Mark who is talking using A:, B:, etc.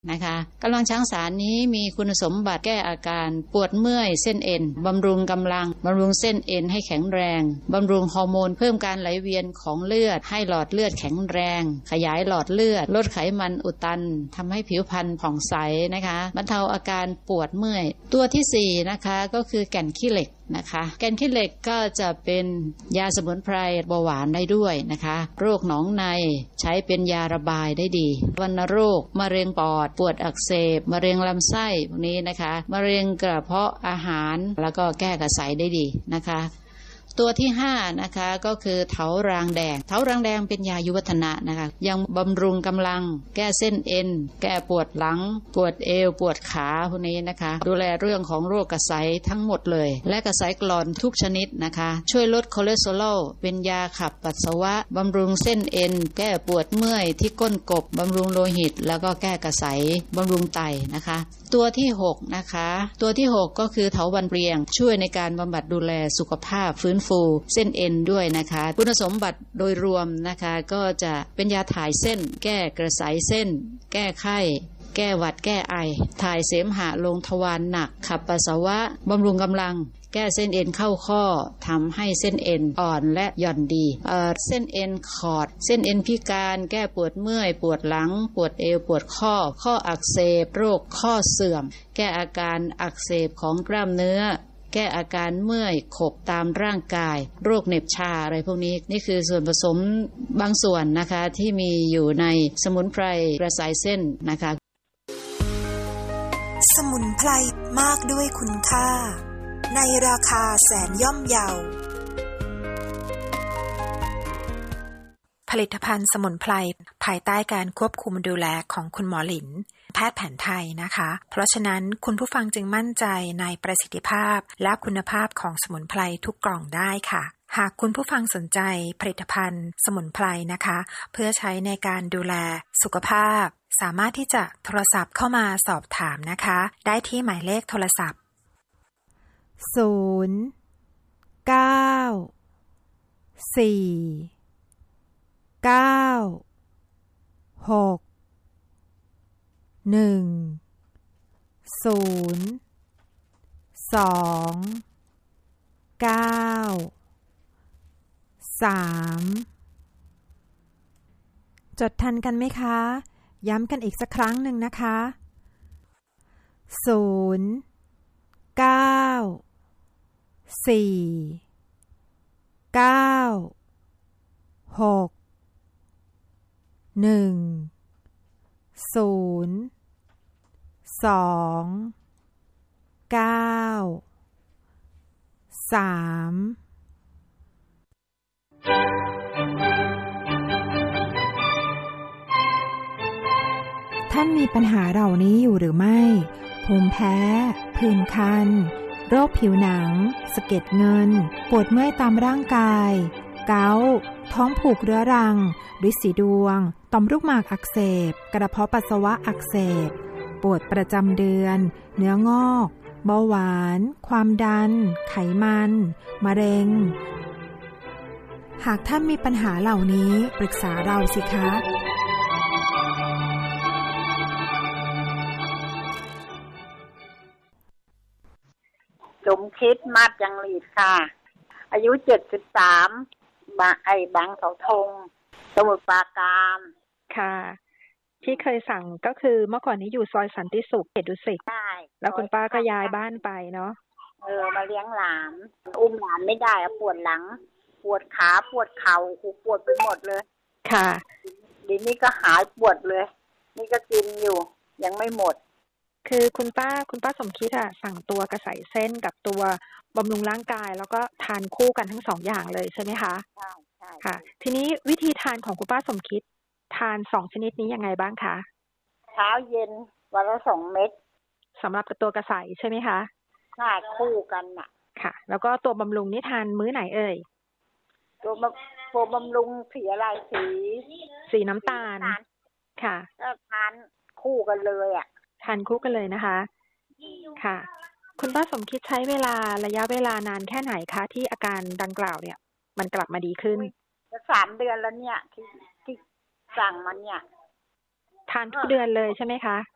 A: นะคะกำลังช้างสารนี้มีคุณสมบัติแก้อาการปวดเมื่อยเส้นเอ็นบำรุงกำลังบำรุงเส้นเอ็นให้แข็งแรงบำรุงฮอร์โมนเพิ่มการไหลเวียนของเลือดให้หลอดเลือดแข็งแรงขยายหลอดเลือดลดไขมันอุดตันทำให้ผิวพรรณผ่องใสนะคะบรรเทาอาการปวดเมื่อยตัวที่4นะคะก็คือแก่นขี้เหล็กนะคะแก่นขี้เหล็กก็จะเป็นยาสมุนไพรเบาหวานได้ด้วยนะคะโรคหนองในใช้เป็นยาระบายได้ดีวัณโรคมะเร็งปอดปวดอักเสบมะเร็งลำไส้พวกนี้นะคะมะเร็งกระเพาะอาหารแล้วก็แก้กระสายได้ดีนะคะตัวที่5นะคะก็คือเถารางแดงเถารางแดงเป็นยายุวัฒนะนะคะยังบำรุงกำลังแก้เส้นเอ็นแก้ปวดหลังปวดเอวปวดขาพวกนี้นะคะดูแลเรื่องของโรคกระสายทั้งหมดเลยและกระสายกร่อนทุกชนิดนะคะช่วยลดคอเลสเตอรอลเป็นยาขับปัสสาวะบำรุงเส้นเอ็นแก้ปวดเมื่อยที่ก้นกบบำรุงโลหิตแล้วก็แก้กระสายบำรุงไตนะคะตัวที่6นะคะตัวที่6ก็คือเถาวัลย์เปรียงช่วยในการบำบัดดูแลสุขภาพฟื้นฟูเส้นเอ็นด้วยนะคะคุณสมบัติโดยรวมนะคะก็จะเป็นยาถ่ายเส้นแก้กระสายเส้นแก้ไข้แก้หวัดแก้ไอถ่ายเสมหะลงทวารหนักขับปัสสาวะบำรุงกำลังแก้เส้นเอ็นเข้าข้อทำให้เส้นเอ็นอ่อนและหย่อนดีเส้นเอ็นขอดเส้นเอ็นพิการแก้ปวดเมื่อยปวดหลังปวดเอวปวดข้ออักเสบโรคข้อเสื่อมแก้อาการอักเสบของกล้ามเนื้อแก้อาการเมื่อยขบตามร่างกายโรคเหน็บชาอะไรพวกนี้นี่คือส่วนผสมบางส่วนนะคะที่มีอยู่ในสมุนไพรกระสายเส้นนะคะ
B: สมุนไพรมากด้วยคุณค่าในราคาแสนย่อมเยาผลิตภัณฑ์สมุนไพรภายใต้การควบคุมดูแลของคุณหมอหลินแพทย์แผนไทยนะคะเพราะฉะนั้นคุณผู้ฟังจึงมั่นใจในประสิทธิภาพและคุณภาพของสมุนไพรทุกกล่องได้ค่ะหากคุณผู้ฟังสนใจผลิตภัณฑ์สมุนไพรนะคะเพื่อใช้ในการดูแลสุขภาพสามารถที่จะโทรศัพท์เข้ามาสอบถามนะคะได้ที่หมายเลขโทรศัพท์จดทันกันไหมคะย้ำกันอีกสักครั้งหนึ่งนะคะท่านมีปัญหาเหล่านี้อยู่หรือไม่ภูมิแพ้ผื่นคันโรคผิวหนังสะเก็ดเงินปวดเมื่อยตามร่างกายเกาต์ท้องผูกเรื้อรังฤทธิ์สีดวงต่อมลูกหมากอักเสบกระเพาะปัสสาวะอักเสบปวดประจำเดือนเนื้องอกเบาหวานความดันไขมันมะเร็งหากท่านมีปัญหาเหล่านี้ปรึกษาเราสิคะ
C: สมคิดมาดจังหลีดค่ะอายุ73บางเสาธงสมุทรปราการ
D: ค่ะที่เคยสั่งก็คือเมื่อก่อนนี้อยู่ซอยสันติสุขเขตดุสิต
C: ใช่
D: แล้วคุณป้าก็ย้ายบ้านไปเนาะ
C: มาเลี้ยงหลานอุ้มหลานไม่ได้ปวดหลังปวดขาปวดเข่าปวดไปหมดเลย
D: ค่ะ
C: ดีนี้ก็หายปวดเลยนี่ก็กินอยู่ยังไม่หมด
D: คือคุณป้าสมคิดสั่งตัวกระสายเส้นกับตัวบำรุงร่างกายแล้วก็ทานคู่กันทั้ง2อย่างเลยใช่ไหมคะ
C: ใช่
D: ค่ะทีนี้วิธีทานของคุณป้าสมคิดทาน2ชนิดนี้ยังไงบ้างคะ
C: เช้าเย็นวันละ2 เม็ด
D: สำหรับตัวกระสายใช่ไหมคะ
C: ใช่คู่กันน่ะ
D: ค่ะแล้วก็ตัวบำรุงนี่ทานมื้อไหนเอ่ย
C: ตัวบำรุงสีอะไร
D: สีน้ำตาลค่ะ
C: ก็ทานคู่กันเลย
D: ทานคู่กันเลยนะคะค่ะคุณป้าสมคิดใช้ระยะเวลานานแค่ไหนคะที่อาการดังกล่าวเนี่ยมันกลับมาดีขึ้น
C: จะ3 เดือนแล้วเนี่ยที่สั่งมันเนี่ย
D: ทานทุกเดือนเลยใช่ไหมคะ